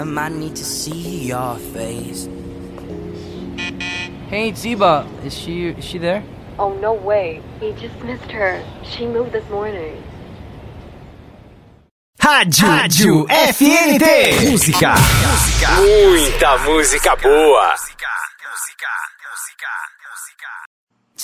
I need to see your face. Hey, Ziba, is she there? Oh, no way. He just missed her. She moved this morning. Rádio FNT. Música. Muita música boa. Música.